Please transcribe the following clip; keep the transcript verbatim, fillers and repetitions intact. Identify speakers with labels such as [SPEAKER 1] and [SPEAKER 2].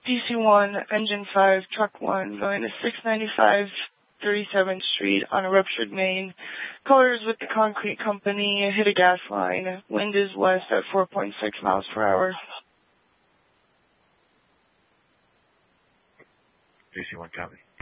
[SPEAKER 1] D C one, engine five, truck one, going to six ninety-five thirty-seventh Street on a ruptured main. Colors with the concrete company, hit a gas line. Wind is west at four point six miles per hour.
[SPEAKER 2] D C one, copy.